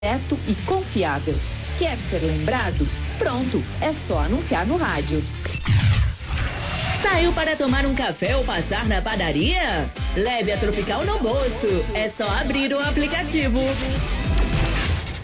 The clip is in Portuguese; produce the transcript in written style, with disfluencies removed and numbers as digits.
direto e confiável. Quer ser lembrado? Pronto, é só anunciar no rádio. Saiu para tomar um café ou passar na padaria? Leve a Tropical no bolso. É só abrir o aplicativo.